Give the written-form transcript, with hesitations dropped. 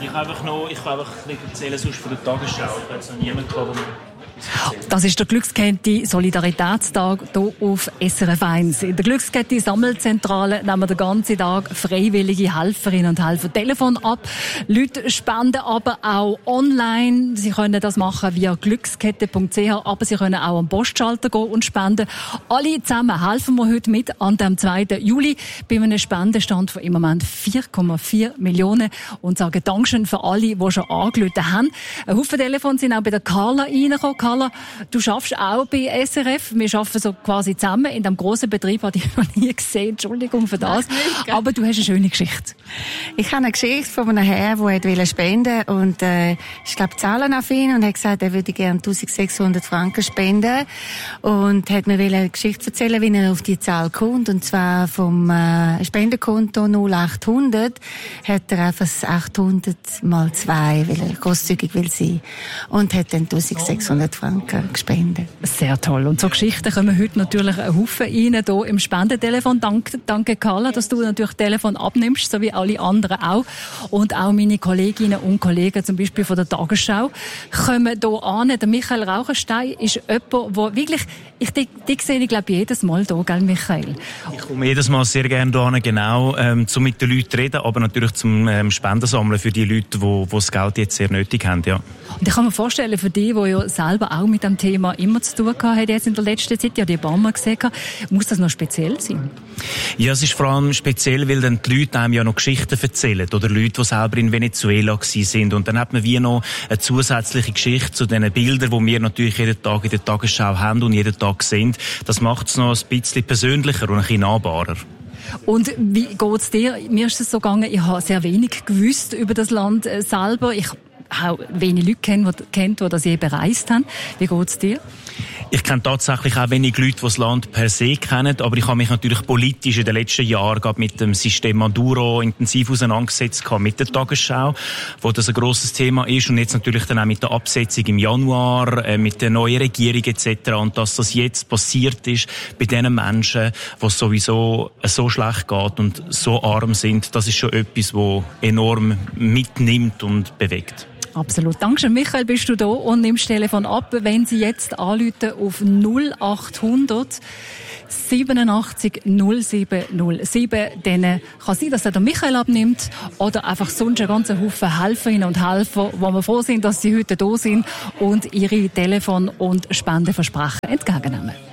Ich will einfach ein bisschen erzählen, sonst von der Tagesschau. Ich habe noch niemanden gehabt, der das ist der Glückskette Solidaritätstag hier auf SRF 1. In der Glückskette Sammelzentrale nehmen wir den ganzen Tag freiwillige Helferinnen und Helfer Telefon ab. Leute spenden aber auch online. Sie können das machen via glückskette.ch, aber sie können auch am Postschalter gehen und spenden. Alle zusammen helfen wir heute mit an dem 2. Juli bei einem Spendenstand von im Moment 4,4 Millionen und sagen Dankeschön für alle, die schon angerufen haben. Ein Haufen Telefone sind auch bei der Carla reingekommen. Carla, du schaffst auch bei SRF. Wir arbeiten so quasi zusammen. In diesem grossen Betrieb habe ich noch nie gesehen. Entschuldigung für das. Aber du hast eine schöne Geschichte. Ich habe eine Geschichte von einem Herrn, der spenden wollte. Und ich glaube, zahlenaffin und hat gesagt, er würde gerne 1600 Franken spenden. Und hat mir eine Geschichte erzählen, wie er auf die Zahl kommt. Und zwar vom Spendenkonto 0800 hat er einfach 800 mal 2, weil er grosszügig will sein. Und hat dann 1600 Franken gespendet. Sehr toll. Und so Geschichten kommen heute natürlich einen Haufen rein, hier im Spendentelefon. Danke, Carla, dass du natürlich das Telefon abnimmst, so wie alle anderen auch. Und auch meine Kolleginnen und Kollegen, zum Beispiel von der Tagesschau, kommen hier an. Der Michael Rauchenstein ist jemand, der wirklich, dich sehe ich, glaube jedes Mal hier, gell, Michael? Ich komme jedes Mal sehr gerne hier an, genau, um mit den Leuten zu reden, aber natürlich zum Spenden sammeln für die Leute, die das Geld jetzt sehr nötig haben, ja. Und ich kann mir vorstellen, für die ja selber auch mit dem Thema immer zu tun gehabt, jetzt in der letzten Zeit, ja, die Obama gesehen, muss das noch speziell sein? Ja, es ist vor allem speziell, weil dann die Leute einem ja noch Geschichten erzählen, oder Leute, die selber in Venezuela sind. Und dann hat man wie noch eine zusätzliche Geschichte zu den Bildern, die wir natürlich jeden Tag in der Tagesschau haben und jeden Tag sehen. Das macht es noch ein bisschen persönlicher und ein bisschen nahbarer. Und wie geht's dir? Mir ist es so gegangen, ich habe sehr wenig gewusst über das Land selber. Ich auch wenig Leute kennt, die das je bereist haben. Wie geht's dir? Ich kenne tatsächlich auch wenig Leute, die das Land per se kennen, aber ich habe mich natürlich politisch in den letzten Jahren gerade mit dem System Maduro intensiv auseinandergesetzt, mit der Tagesschau, wo das ein grosses Thema ist, und jetzt natürlich dann auch mit der Absetzung im Januar, mit der neuen Regierung etc. Und dass das jetzt passiert ist bei den Menschen, die es sowieso so schlecht geht und so arm sind, das ist schon etwas, das enorm mitnimmt und bewegt. Absolut. Dankeschön, Michael, bist du da und nimmst das Telefon ab. Wenn Sie jetzt anrufen auf 0800 87 0707, dann kann sein, dass der Michael abnimmt oder einfach sonst ein ganzer Haufen Helferinnen und Helfer, wo wir froh sind, dass sie heute da sind und ihre Telefon- und Spendenversprechen entgegennehmen.